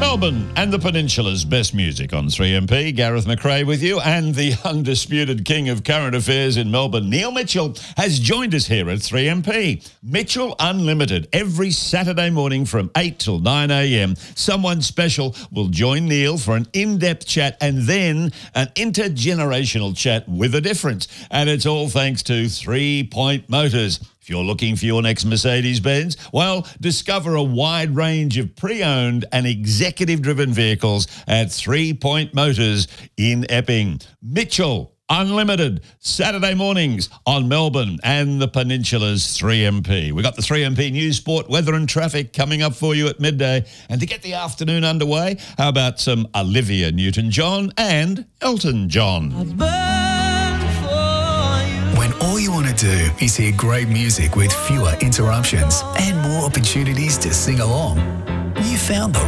Melbourne and the Peninsula's best music on 3MP. Gareth McRae with you, and the undisputed king of current affairs in Melbourne, Neil Mitchell, has joined us here at 3MP. Mitchell Unlimited, every Saturday morning from 8 till 9 a.m. Someone special will join Neil for an in-depth chat and then an intergenerational chat with a difference. And it's all thanks to 3 Point Motors. If you're looking for your next Mercedes-Benz, well, discover a wide range of pre-owned and executive-driven vehicles at 3 Point Motors in Epping. Mitchell Unlimited, Saturday mornings on Melbourne and the Peninsula's 3MP. We've got the 3MP news, sport, weather and traffic coming up for you at midday. And to get the afternoon underway, how about some Olivia Newton-John and Elton John? When all you want to do is hear great music with fewer interruptions and more opportunities to sing along, you found the